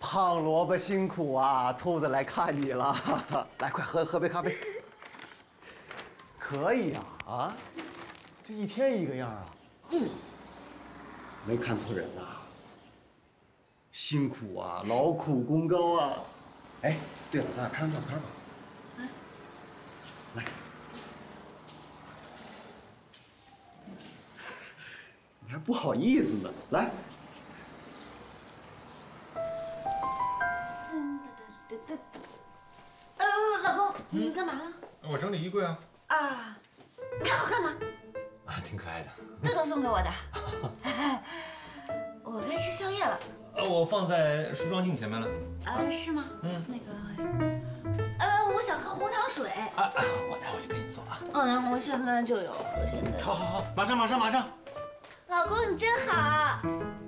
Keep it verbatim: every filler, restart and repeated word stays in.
胖萝卜辛苦啊，兔子来看你了。来，快喝喝杯咖啡。可以呀，啊，这一天一个样啊。嗯，没看错人呐。辛苦啊，劳苦功高啊。哎，对了，咱俩拍张照片吧。嗯，来。你还不好意思呢，来。 呃，老公，你干嘛呢？ 我整理衣柜啊。 啊，你看好看吗？ 啊，挺可爱的。 豆豆送给我的。我该吃宵夜了。 呃，我放在梳妆镜前面了。 啊，是吗？ 嗯。 那个，呃，我想喝红糖水。 啊啊，我待会儿就给你做啊。 嗯，我现在就有喝，现在。 好好好，马上马上马上。 老公，你真好。